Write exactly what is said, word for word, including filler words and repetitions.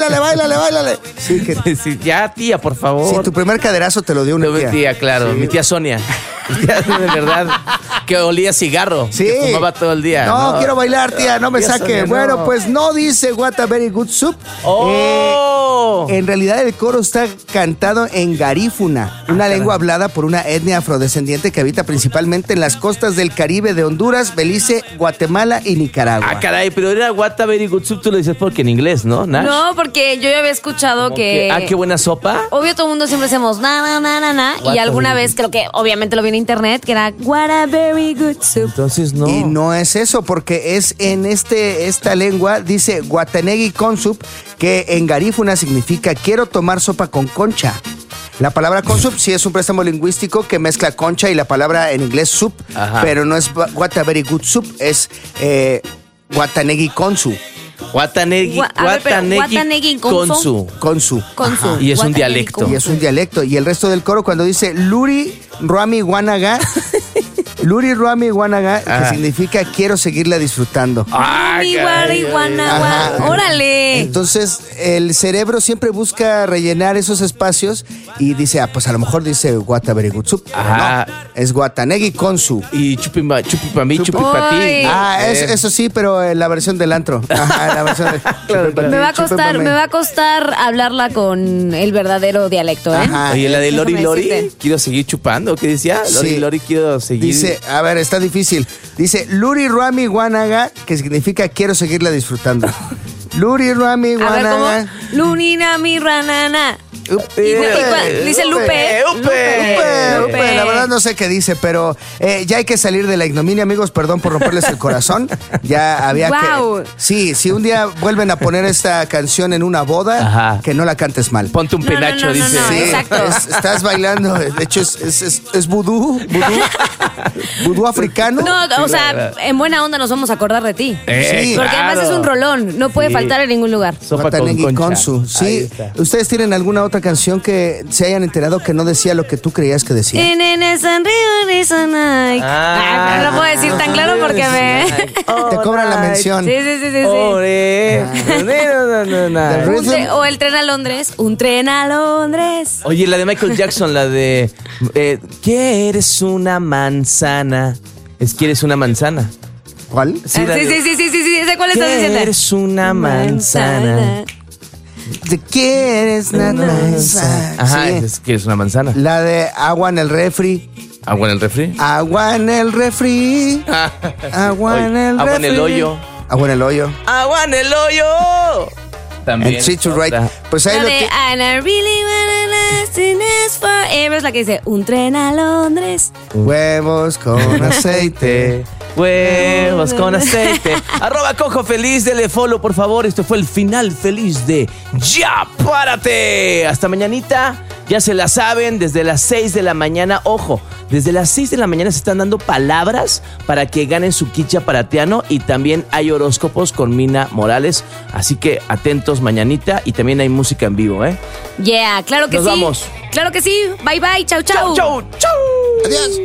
Báilale, báilale, báilale. Sí, que... sí, ya, tía, por favor. Sí, tu primer caderazo te lo dio una no, tía. Mi tía, claro, sí. Mi tía Sonia. Mi tía, de verdad, que olía cigarro. Sí. Que fumaba todo el día. No, no quiero bailar, tía, no me tía saque. Sonia, bueno, no. pues no dice What a Very Good Soup. ¡Oh! Eh, en realidad el coro está cantado en garífuna, una ah, lengua hablada por una etnia afrodescendiente que habita principalmente en las costas del Caribe de Honduras, Belice, Guatemala y Nicaragua. Ah, caray, pero era What a Very Good Soup, tú lo dices porque en inglés, ¿no, Nash? No, porque yo ya había escuchado que... que... Ah, qué buena sopa. Obvio, todo el mundo siempre hacemos na, na, na, na, na. Y alguna vez creo que obviamente lo vi en internet, que era What a Very Good Soup. Entonces no. Y no es eso, porque es en este esta lengua, dice Guatanegui con soup, que en garífuna significa quiero tomar sopa con concha. La palabra con soup sí es un préstamo lingüístico que mezcla concha y la palabra en inglés soup, ajá, pero no es what a very good soup, es eh, Guatanegui con soup. Guatanegui, Gua- a ver, pero, Guatanegui con su. Con su. Con su. Y es un Guatanegui dialecto. Y es un dialecto. Y el resto del coro cuando dice Luri Ruami Guanaga, Luri Ruami Guanaga, que significa quiero seguirla disfrutando. Luri Ruami Guanaga. Órale. Entonces el cerebro siempre busca rellenar esos espacios y dice, ah, pues a lo mejor dice What a Very Good Soup. Ajá. No, es Guatanegui con su. Y chupi pa chupi pa mí, chupi pa ti. Ah, eso, eso sí, pero en la versión del antro. Ajá, la versión de, claro, claro. Me va a costar, me va a costar hablarla con el verdadero dialecto, ¿eh? Ajá. Oye, la de Lori Déjame Lori, decirte. quiero seguir chupando. ¿Qué decía? Lori Sí. Lori, quiero seguir. Dice, a ver, está difícil. Dice Luri Ruami Guanaga, que significa quiero seguirla disfrutando. Luri Ruami A ver, Guanaga. ¿cómo? Lunina mi ranana. Upe, Y- y cua- dice Lupe. Lupe, Lupe, Lupe, Lupe. la verdad no sé qué dice, pero eh, ya hay que salir de la ignominia, amigos, perdón por romperles el corazón. Ya había Guau. que... Sí, si un día vuelven a poner esta canción en una boda, ajá, que no la cantes mal. Ponte un No, no, penacho, no, no, dice. no, Sí, exacto. es- estás bailando, de hecho es, es, es, es vudú, vudú, vudú africano. No, o sea, en buena onda nos vamos a acordar de ti. Eh, Sí. Porque además claro. es un rolón, no puede Sí. faltar en ningún lugar. Sopa con Guatanegui concha. con su. Ahí Sí. está. ¿Ustedes tienen alguna otra canción que se hayan enterado que no decía lo que tú creías que decía? En en San Río de Sanay. Ah. Ah, no lo puedo decir tan claro porque me... Te cobran la mención. Sí, sí, sí, sí. sí. Ore. No, no, no, no. The Un Rhythm. tre- o el tren a Londres. Un tren a Londres. Oye, la de Michael Jackson, la de eh, ¿quieres una manzana? Es ¿quieres una manzana? ¿Cuál? Sí, la sí, de- sí, sí, sí, sí, sí, sé cuál estás diciendo. ¿Quieres una manzana? ¿Te quieres una manzana? Ajá, Sí. es ¿quieres una manzana? La de agua en el refri. ¿Agua en el refri? Agua en el refri. Agua Oye, en el refri. agua en el hoyo. Agua en el hoyo. ¡Agua en el hoyo! También. And Street to Right. otra. Pues ahí La lo de que... And I really wanna last in this forever es la que dice un tren a Londres. Huevos con aceite. Huevos con aceite. Arroba Cojo Feliz, dele follow, por favor. Esto fue el final feliz de Ya Párate. Hasta mañanita. Ya se la saben, desde las seis de la mañana. Ojo, desde las seis de la mañana se están dando palabras para que ganen su kit chaparatiano. Y también hay horóscopos con Mina Morales. Así que atentos mañanita. Y también hay música en vivo, ¿eh? Yeah, claro que Nos sí. vamos. Claro que sí. Bye bye. Chau, chau. Chau, chau. Adiós.